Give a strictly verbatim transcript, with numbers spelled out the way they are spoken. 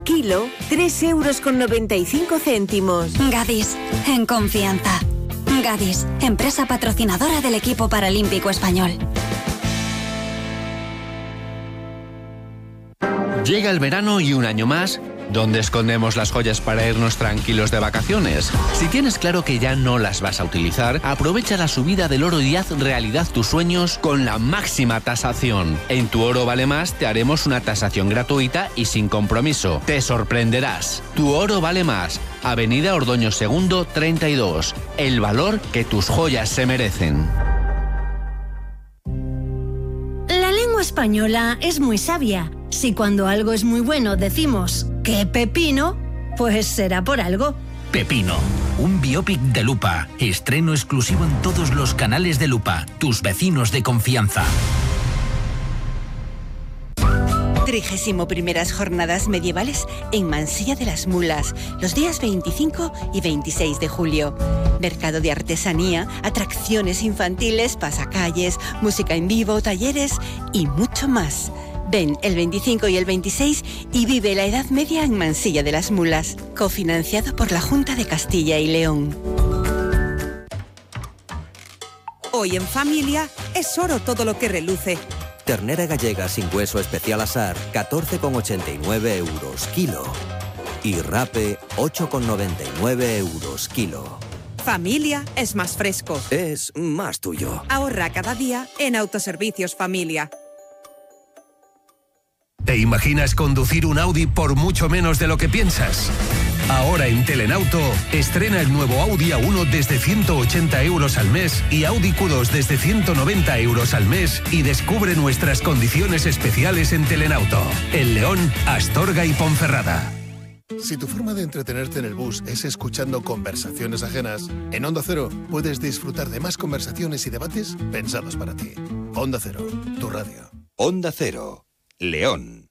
Kilo, tres euros con noventa y cinco céntimos. Gadis, en confianza. Gadis, empresa patrocinadora del equipo paralímpico español. Llega el verano y un año más, ¿dónde escondemos las joyas para irnos tranquilos de vacaciones? Si tienes claro que ya no las vas a utilizar, aprovecha la subida del oro y haz realidad tus sueños con la máxima tasación. En Tu Oro Vale Más te haremos una tasación gratuita y sin compromiso. Te sorprenderás. Tu Oro Vale Más. Avenida Ordoño Segundo treinta y dos. El valor que tus joyas se merecen. La lengua española es muy sabia. Si cuando algo es muy bueno decimos ¡qué pepino!, pues será por algo. Pepino, un biopic de Lupa. Estreno exclusivo en todos los canales de Lupa. Tus vecinos de confianza. Trigésimo primeras jornadas medievales en Mansilla de las Mulas, los días veinticinco y veintiséis de julio. Mercado de artesanía, atracciones infantiles, pasacalles, música en vivo, talleres y mucho más. Ven el veinticinco y el veintiséis y vive la Edad Media en Mansilla de las Mulas, cofinanciado por la Junta de Castilla y León. Hoy en familia es oro todo lo que reluce. Ternera gallega sin hueso especial asar, catorce con ochenta y nueve euros kilo. Y rape, ocho con noventa y nueve euros kilo. Familia es más fresco. Es más tuyo. Ahorra cada día en Autoservicios Familia. ¿Te imaginas conducir un Audi por mucho menos de lo que piensas? Ahora en Telenauto, estrena el nuevo Audi A uno desde ciento ochenta euros al mes y Audi Q dos desde ciento noventa euros al mes y descubre nuestras condiciones especiales en Telenauto, en León, Astorga y Ponferrada. Si tu forma de entretenerte en el bus es escuchando conversaciones ajenas, en Onda Cero puedes disfrutar de más conversaciones y debates pensados para ti. Onda Cero, tu radio. Onda Cero, León.